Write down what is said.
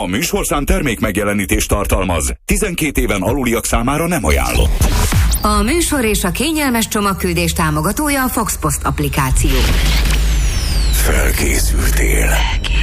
A műsorszám termék megjelenítést tartalmaz. 12 éven aluliak számára nem ajánlott. A műsor és a kényelmes csomagküldés támogatója a Fox Post applikáció. Felkészültél.